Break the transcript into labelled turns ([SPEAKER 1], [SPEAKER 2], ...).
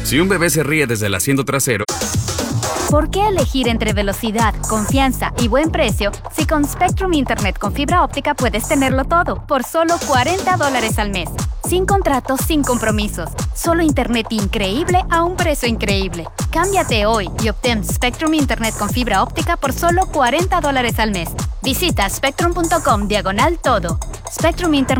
[SPEAKER 1] Si un bebé se ríe desde el asiento trasero...
[SPEAKER 2] ¿Por qué elegir entre velocidad, confianza y buen precio si con Spectrum Internet con fibra óptica puedes tenerlo todo por solo $40 al mes? Sin contratos, sin compromisos. Solo internet increíble a un precio increíble. Cámbiate hoy y obtén Spectrum Internet con fibra óptica por solo $40 al mes. Visita spectrum.com/todo. Spectrum Internet.